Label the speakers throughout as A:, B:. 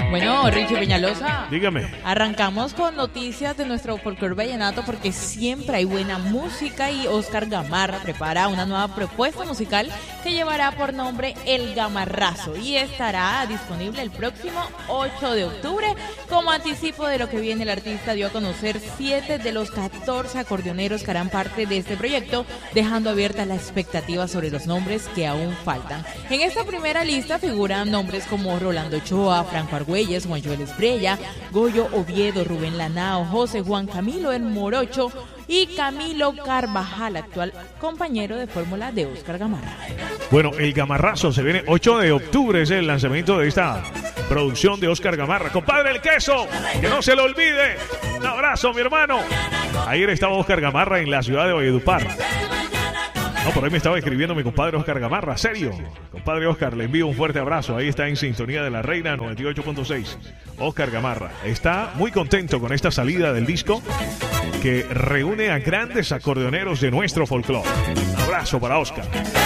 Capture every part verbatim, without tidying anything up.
A: Bueno, Richie Peñalosa.
B: Dígame.
A: Arrancamos con noticias de nuestro folclore vallenato porque siempre hay buena música y Oscar Gamarra prepara una nueva propuesta musical que llevará por nombre El Gamarrazo y estará disponible el próximo ocho de octubre. Como anticipo de lo que viene, el artista dio a conocer siete de los catorce acordeoneros que harán parte de este proyecto, dejando abierta la expectativa sobre los nombres que aún faltan. En esta primera lista figuran nombres como Rolando Ochoa, Franco Argüelles, Juan Joel Esbrella, Goyo Oviedo, Rubén Lanao, José Juan Camilo El Morocho y Camilo Carvajal, actual compañero de fórmula de Oscar Gamarra.
B: Bueno, El Gamarrazo se viene ocho de octubre, es el lanzamiento de esta producción de Oscar Gamarra. Compadre El Queso, que no se lo olvide. Un abrazo, mi hermano. Ayer estaba Oscar Gamarra en la ciudad de Valledupar. No, por ahí me estaba escribiendo mi compadre Oscar Gamarra, serio. Compadre Oscar, le envío un fuerte abrazo. Ahí está en sintonía de la Reina noventa y ocho punto seis. Oscar Gamarra está muy contento con esta salida del disco que reúne a grandes acordeoneros de nuestro folclore. Un abrazo para Oscar.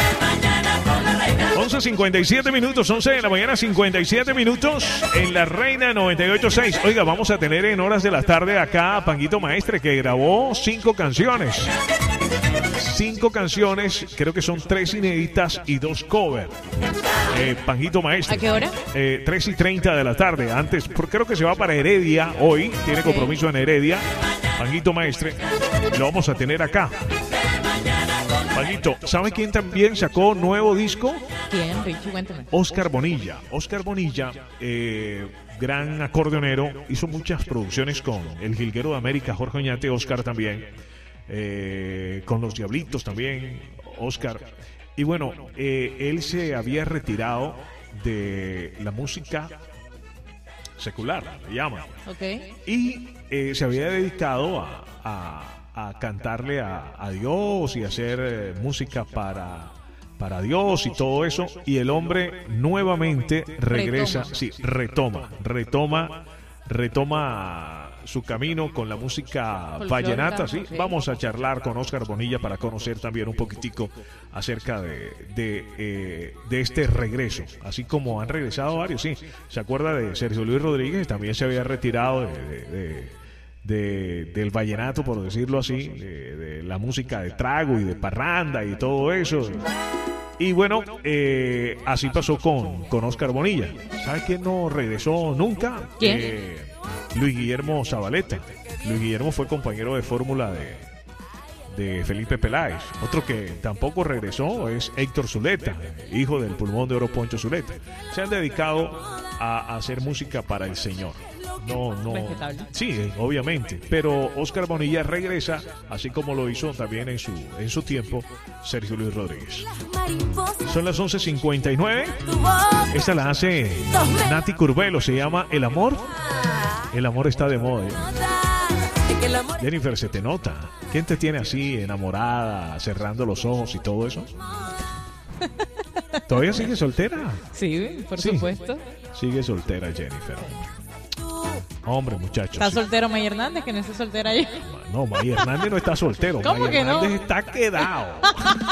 B: once cincuenta y siete minutos, once de la mañana, cincuenta y siete minutos en la Reina noventa y ocho punto seis. Oiga, vamos a tener en horas de la tarde acá a Panguito Maestre, que grabó cinco canciones. Cinco canciones, creo que son tres inéditas y dos covers. Eh, Panguito Maestre.
A: ¿A qué hora?
B: Eh, tres y treinta de la tarde. Antes, creo que se va para Heredia hoy. Tiene
A: okay.
B: compromiso en Heredia. Panguito Maestre. Lo vamos a tener acá. Panguito, ¿sabe quién también sacó nuevo disco?
A: ¿Quién, Richie? Cuéntame.
B: Oscar Bonilla. Oscar Bonilla, eh, gran acordeonero, hizo muchas producciones con El Jilguero de América, Jorge Oñate, Oscar también. Eh, con Los Diablitos también, Oscar. Y bueno, eh, él se había retirado de la música secular, le llaman.
A: Okay.
B: Y eh, se había dedicado a, a, a cantarle a, a Dios y a hacer eh, música para, para Dios y todo eso. Y el hombre nuevamente regresa, retoma. sí, retoma, retoma, retoma su camino con la música vallenata, sí.
A: Okay.
B: Vamos a charlar con Oscar Bonilla para conocer también un poquitico acerca de de, eh, de este regreso, así como han regresado varios, sí. Se acuerda de Sergio Luis Rodríguez, también se había retirado de, de, de, de del vallenato, por decirlo así, de, de la música de trago y de parranda y todo eso. Y bueno, eh, así pasó con, con Oscar Bonilla. ¿Sabe quién no regresó nunca?
A: ¿Quién?
B: Eh, Luis Guillermo Zabaleta. Luis Guillermo fue compañero de fórmula de, de Felipe Peláez. Otro que tampoco regresó es Héctor Zuleta, hijo del pulmón de oro Poncho Zuleta. Se han dedicado a, a hacer música para el Señor. No, no.
A: Respetable.
B: Sí, obviamente. Pero Oscar Bonilla regresa, así como lo hizo también en su, en su tiempo Sergio Luis Rodríguez. Son las once cincuenta y nueve. Esta la hace Nati Curbelo. Se llama El Amor. El amor está de moda. Jennifer, se te nota. ¿Quién te tiene así enamorada, cerrando los ojos y todo eso? ¿Todavía sigue soltera?
A: Sí, por
B: sí,
A: supuesto.
B: Sigue soltera Jennifer. Hombre, muchachos.
A: ¿Está
B: sí.
A: soltero May Hernández, que no está soltera ella?
B: No, May Hernández no está soltero.
A: ¿Cómo
B: May
A: que
B: Hernández
A: no?
B: está quedado.